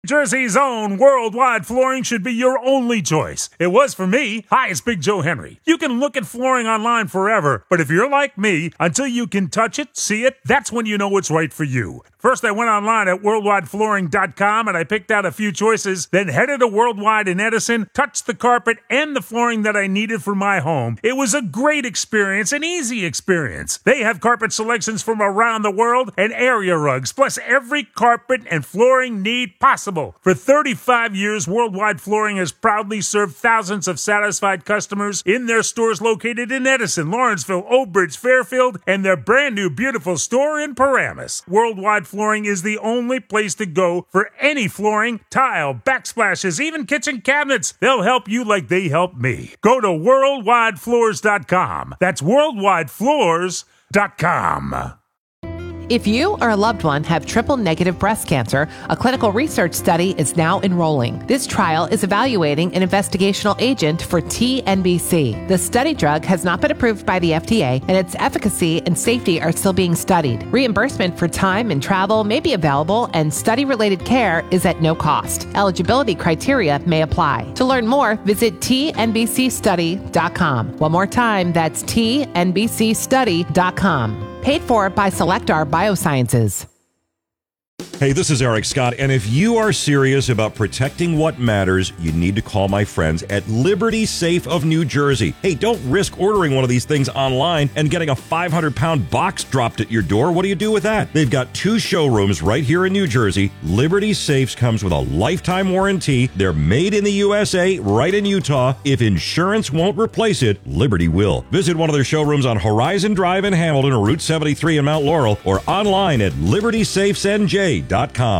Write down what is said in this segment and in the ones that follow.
Jersey's own Worldwide Flooring should be your only choice. It was for me. Hi, it's Big Joe Henry. You can look at flooring online forever, but if you're like me, until you can touch it, see it, that's when you know it's right for you. First, I went online at worldwideflooring.com and I picked out a few choices, then headed to Worldwide in Edison, touched the carpet and the flooring that I needed for my home. It was a great experience, an easy experience. They have carpet selections from around the world and area rugs, plus every carpet and flooring need possible. For 35 years, Worldwide Flooring has proudly served thousands of satisfied customers in their stores located in Edison, Lawrenceville, Oak Bridge, Fairfield, and their brand new beautiful store in Paramus. Worldwide Flooring is the only place to go for any flooring, tile, backsplashes, even kitchen cabinets. They'll help you like they help me. Go to worldwidefloors.com. That's worldwidefloors.com. If you or a loved one have triple-negative breast cancer, a clinical research study is now enrolling. This trial is evaluating an investigational agent for TNBC. The study drug has not been approved by the FDA, and its efficacy and safety are still being studied. Reimbursement for time and travel may be available, and study-related care is at no cost. Eligibility criteria may apply. To learn more, visit tnbcstudy.com. One more time, that's tnbcstudy.com. Paid for by Selectar Biosciences. Hey, this is Eric Scott, and if you are serious about protecting what matters, you need to call my friends at Liberty Safe of New Jersey. Hey, don't risk ordering one of these things online and getting a 500-pound box dropped at your door. What do you do with that? They've got 2 showrooms right here in New Jersey. Liberty Safes comes with a lifetime warranty. They're made in the USA, right in Utah. If insurance won't replace it, Liberty will. Visit one of their showrooms on Horizon Drive in Hamilton or Route 73 in Mount Laurel, or online at libertysafesnj.com.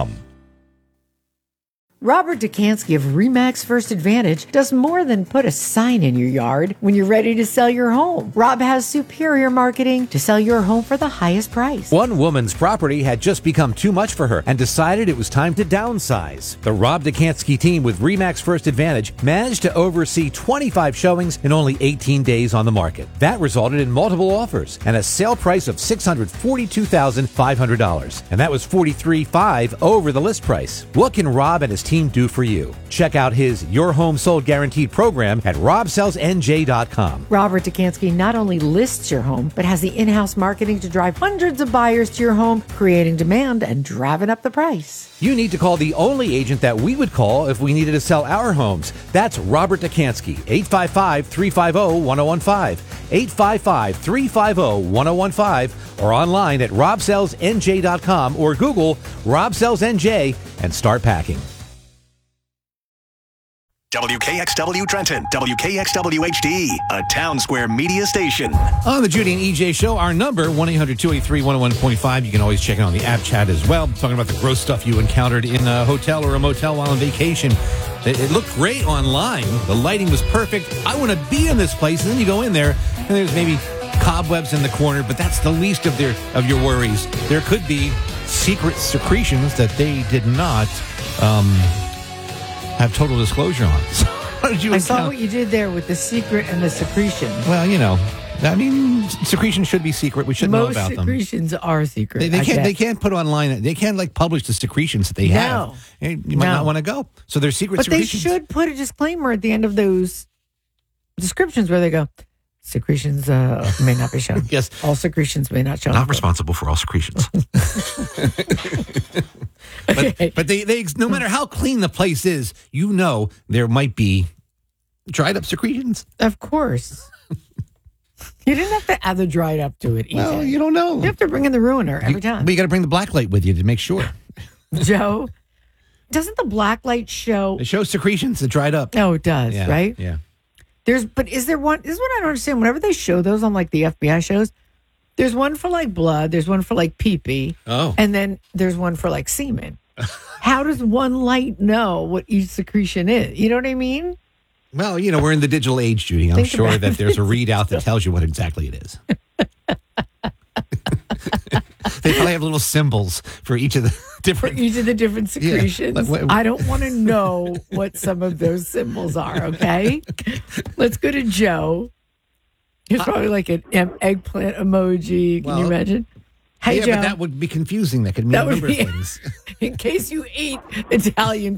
Robert Dekanski of RE/MAX First Advantage does more than put a sign in your yard when you're ready to sell your home. Rob has superior marketing to sell your home for the highest price. One woman's property had just become too much for her and decided it was time to downsize. The Rob Dekanski team with RE/MAX First Advantage managed to oversee 25 showings in only 18 days on the market. That resulted in multiple offers and a sale price of $642,500. And that was $43,500 over the list price. What can Rob and his team do for you? Check out his Your Home Sold Guaranteed program at robsellsnj.com. Robert Dekanski not only lists your home, but has the in-house marketing to drive hundreds of buyers to your home, creating demand and driving up the price. You need to call the only agent that we would call if we needed to sell our homes. That's Robert Dekanski, 855-350-1015, 855-350-1015, or online at robsellsnj.com, or Google Rob Sells NJ and start packing. WKXW Trenton, WKXW HD, a Town Square media station. On the Judy and EJ Show, our number, 1-800-283-101.5. You can always check it on the app chat as well. Talking about the gross stuff you encountered in a hotel or a motel while on vacation. It looked great online. The lighting was perfect. I want to be in this place. And then you go in there, and there's maybe cobwebs in the corner, but that's the least of your worries. There could be secret secretions that they did not have total disclosure on. So how did you I saw what you did there with the secret and the secretion. Well, I mean, secretions should be secret. We should know about them. Most secretions are secret. They can't put online. They can't publish the secretions that they have. You might not want to go. So they're secret secretions. But they should put a disclaimer at the end of those descriptions where they go, secretions may not be shown. Yes. All secretions may not show. Not responsible for all secretions. But they no matter how clean the place is, there might be dried up secretions. Of course. You didn't have to add the dried up to it either. Well, you don't know. You have to bring in the ruiner every time. But you got to bring the black light with you to make sure. Joe, doesn't the black light show? It shows secretions that dried up. Oh, it does, right? Yeah. But is there one? This is what I don't understand. Whenever they show those on like the FBI shows, there's one for like blood, there's one for like pee-pee, and then there's one for like semen. How does one light know what each secretion is? You know what I mean? Well, we're in the digital age, Judy. I'm sure that there's a readout that tells you what exactly it is. They probably have little symbols for each of the different secretions. Yeah. I don't want to know what some of those symbols are, okay? Let's go to Joe. It's probably like an eggplant emoji. Can you imagine? Hey, Joe. But that would be confusing. That could mean a number of things. In case you ate Italian